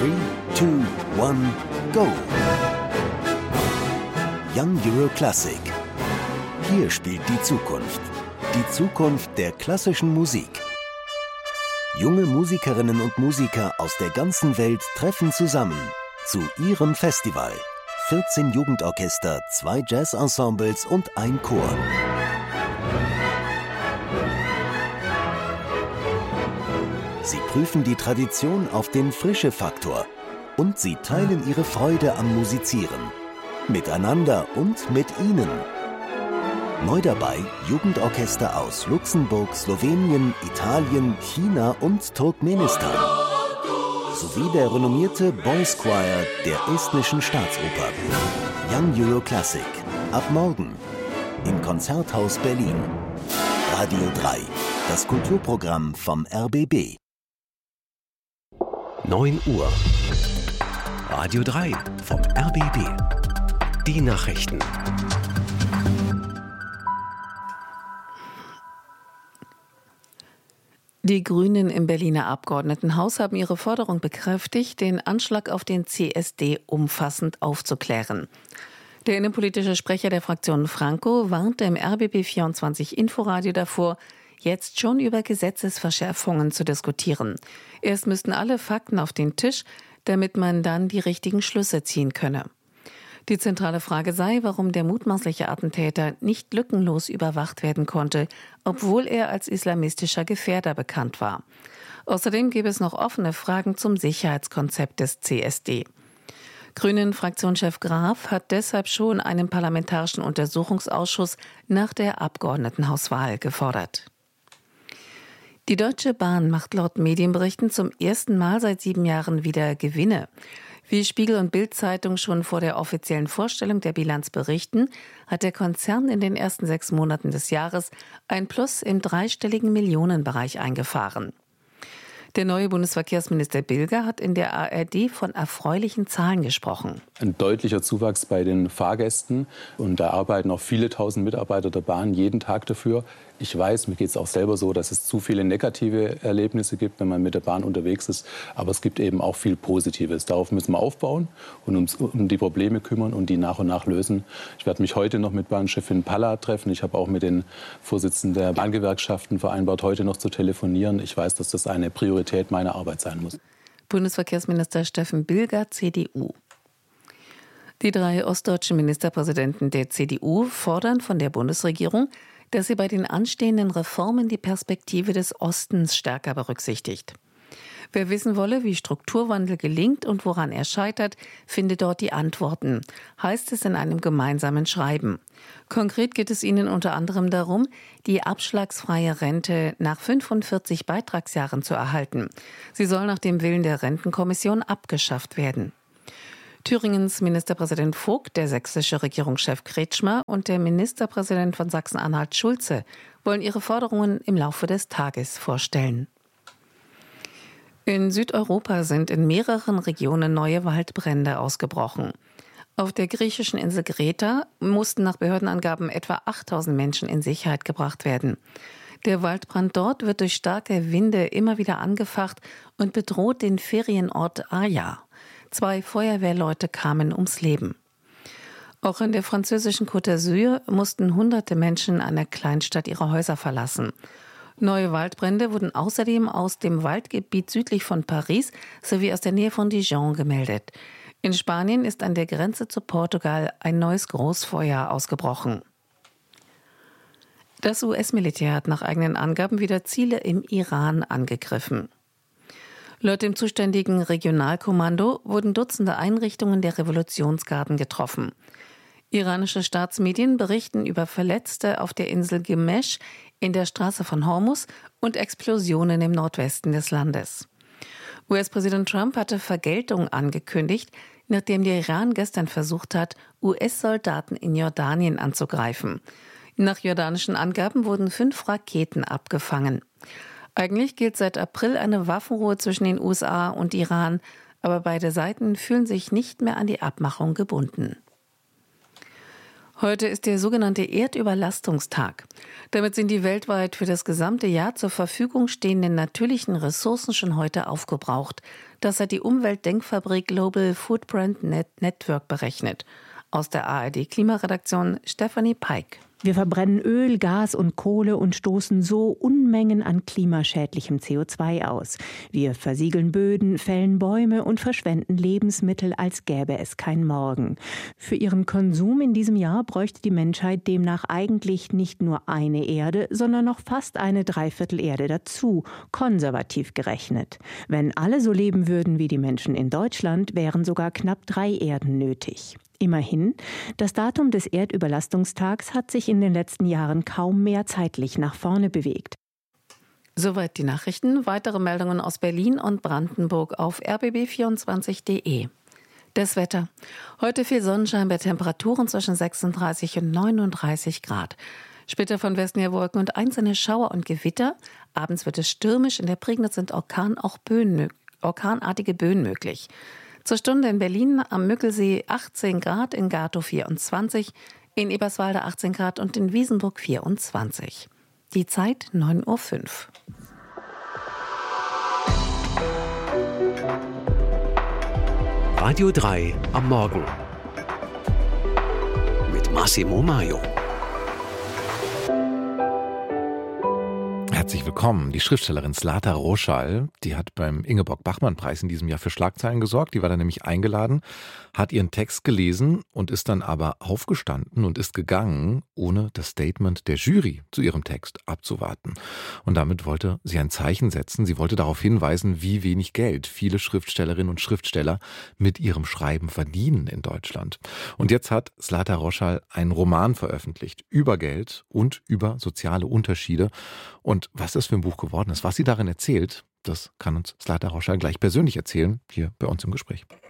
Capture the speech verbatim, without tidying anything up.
Three, two, one, go! Young Euro Classic. Hier spielt die Zukunft. Die Zukunft der klassischen Musik. Junge Musikerinnen und Musiker aus der ganzen Welt treffen zusammen zu ihrem Festival. vierzehn Jugendorchester, zwei Jazzensembles und ein Chor. Sie prüfen die Tradition auf den Frische-Faktor und sie teilen ihre Freude am Musizieren. Miteinander und mit ihnen. Neu dabei Jugendorchester aus Luxemburg, Slowenien, Italien, China und Turkmenistan. Sowie der renommierte Boys Choir der Estnischen Staatsoper. Young Euro Classic. Ab morgen im Konzerthaus Berlin. Radio drei. Das Kulturprogramm vom R B B. neun Uhr. Radio drei vom R B B. Die Nachrichten. Die Grünen im Berliner Abgeordnetenhaus haben ihre Forderung bekräftigt, den Anschlag auf den C S D umfassend aufzuklären. Der innenpolitische Sprecher der Fraktion Franco warnte im R B B vierundzwanzig Inforadio davor, jetzt schon über Gesetzesverschärfungen zu diskutieren. Erst müssten alle Fakten auf den Tisch, damit man dann die richtigen Schlüsse ziehen könne. Die zentrale Frage sei, warum der mutmaßliche Attentäter nicht lückenlos überwacht werden konnte, obwohl er als islamistischer Gefährder bekannt war. Außerdem gäbe es noch offene Fragen zum Sicherheitskonzept des C S D. Grünen-Fraktionschef Graf hat deshalb schon einen parlamentarischen Untersuchungsausschuss nach der Abgeordnetenhauswahl gefordert. Die Deutsche Bahn macht laut Medienberichten zum ersten Mal seit sieben Jahren wieder Gewinne. Wie Spiegel und Bild-Zeitung schon vor der offiziellen Vorstellung der Bilanz berichten, hat der Konzern in den ersten sechs Monaten des Jahres ein Plus im dreistelligen Millionenbereich eingefahren. Der neue Bundesverkehrsminister Bilger hat in der A R D von erfreulichen Zahlen gesprochen. Ein deutlicher Zuwachs bei den Fahrgästen. Und da arbeiten auch viele tausend Mitarbeiter der Bahn jeden Tag dafür. Ich weiß, mir geht es auch selber so, dass es zu viele negative Erlebnisse gibt, wenn man mit der Bahn unterwegs ist. Aber es gibt eben auch viel Positives. Darauf müssen wir aufbauen und uns um die Probleme kümmern und die nach und nach lösen. Ich werde mich heute noch mit Bahnchefin Palla treffen. Ich habe auch mit den Vorsitzenden der Bahngewerkschaften vereinbart, heute noch zu telefonieren. Ich weiß, dass das eine Priorität meiner Arbeit sein muss. Bundesverkehrsminister Steffen Bilger, C D U. Die drei ostdeutschen Ministerpräsidenten der C D U fordern von der Bundesregierung, dass sie bei den anstehenden Reformen die Perspektive des Ostens stärker berücksichtigt. Wer wissen wolle, wie Strukturwandel gelingt und woran er scheitert, finde dort die Antworten, heißt es in einem gemeinsamen Schreiben. Konkret geht es ihnen unter anderem darum, die abschlagsfreie Rente nach fünfundvierzig Beitragsjahren zu erhalten. Sie soll nach dem Willen der Rentenkommission abgeschafft werden. Thüringens Ministerpräsident Vogt, der sächsische Regierungschef Kretschmer und der Ministerpräsident von Sachsen-Anhalt Schulze wollen ihre Forderungen im Laufe des Tages vorstellen. In Südeuropa sind in mehreren Regionen neue Waldbrände ausgebrochen. Auf der griechischen Insel Kreta mussten nach Behördenangaben etwa achttausend Menschen in Sicherheit gebracht werden. Der Waldbrand dort wird durch starke Winde immer wieder angefacht und bedroht den Ferienort Aja. Zwei Feuerwehrleute kamen ums Leben. Auch in der französischen Côte d'Azur mussten hunderte Menschen einer Kleinstadt ihre Häuser verlassen. Neue Waldbrände wurden außerdem aus dem Waldgebiet südlich von Paris sowie aus der Nähe von Dijon gemeldet. In Spanien ist an der Grenze zu Portugal ein neues Großfeuer ausgebrochen. Das U S-Militär hat nach eigenen Angaben wieder Ziele im Iran angegriffen. Laut dem zuständigen Regionalkommando wurden Dutzende Einrichtungen der Revolutionsgarden getroffen. Iranische Staatsmedien berichten über Verletzte auf der Insel Gemesh in der Straße von Hormuz und Explosionen im Nordwesten des Landes. U S-Präsident Trump hatte Vergeltung angekündigt, nachdem der Iran gestern versucht hat, U S-Soldaten in Jordanien anzugreifen. Nach jordanischen Angaben wurden fünf Raketen abgefangen. Eigentlich gilt seit April eine Waffenruhe zwischen den U S A und Iran, aber beide Seiten fühlen sich nicht mehr an die Abmachung gebunden. Heute ist der sogenannte Erdüberlastungstag. Damit sind die weltweit für das gesamte Jahr zur Verfügung stehenden natürlichen Ressourcen schon heute aufgebraucht. Das hat die Umweltdenkfabrik Global Footprint Net- Network berechnet. Aus der A R D-Klimaredaktion Stefanie Peik. Wir verbrennen Öl, Gas und Kohle und stoßen so Unmengen an klimaschädlichem C O zwei aus. Wir versiegeln Böden, fällen Bäume und verschwenden Lebensmittel, als gäbe es kein Morgen. Für ihren Konsum in diesem Jahr bräuchte die Menschheit demnach eigentlich nicht nur eine Erde, sondern noch fast eine Dreiviertelerde dazu, konservativ gerechnet. Wenn alle so leben würden wie die Menschen in Deutschland, wären sogar knapp drei Erden nötig. Immerhin, das Datum des Erdüberlastungstags hat sich in den letzten Jahren kaum mehr zeitlich nach vorne bewegt. Soweit die Nachrichten. Weitere Meldungen aus Berlin und Brandenburg auf r b b vierundzwanzig punkt d e. Das Wetter. Heute viel Sonnenschein bei Temperaturen zwischen sechsunddreißig und neununddreißig Grad. Später von Westen her Wolken und einzelne Schauer und Gewitter. Abends wird es stürmisch. In der Prignitz sind Orkan auch Böen, orkanartige Böen möglich. Zur Stunde in Berlin am Müggelsee achtzehn Grad, in Gatow vierundzwanzig, in Eberswalde achtzehn Grad und in Wiesenburg vierundzwanzig. Die Zeit neun Uhr fünf. Radio drei am Morgen mit Massimo Maio. Herzlich willkommen. Die Schriftstellerin Zlata Roschal, die hat beim Ingeborg-Bachmann-Preis in diesem Jahr für Schlagzeilen gesorgt. Die war da nämlich eingeladen, hat ihren Text gelesen und ist dann aber aufgestanden und ist gegangen, ohne das Statement der Jury zu ihrem Text abzuwarten. Und damit wollte sie ein Zeichen setzen. Sie wollte darauf hinweisen, wie wenig Geld viele Schriftstellerinnen und Schriftsteller mit ihrem Schreiben verdienen in Deutschland. Und jetzt hat Zlata Roschal einen Roman veröffentlicht über Geld und über soziale Unterschiede. Und was das für ein Buch geworden ist, was sie darin erzählt, das kann uns Zlata Roschal gleich persönlich erzählen, hier bei uns im Gespräch.